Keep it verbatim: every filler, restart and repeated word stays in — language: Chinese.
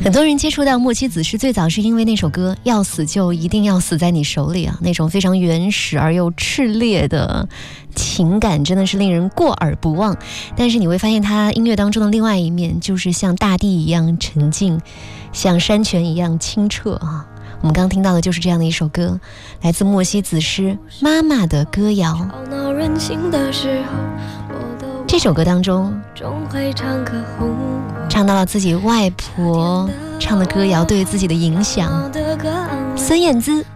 很多人接触到莫妻子诗最早是因为那首歌《要死就一定要死在你手里》啊，那种非常原始而又炽烈的情感真的是令人过耳不忘。但是你会发现他音乐当中的另外一面，就是像大地一样沉静，像山泉一样清澈啊。我们刚刚听到的就是这样的一首歌，来自莫妻子诗《妈妈的歌谣》。这首歌当中唱到了自己外婆唱的歌谣对自己的影响。孙燕姿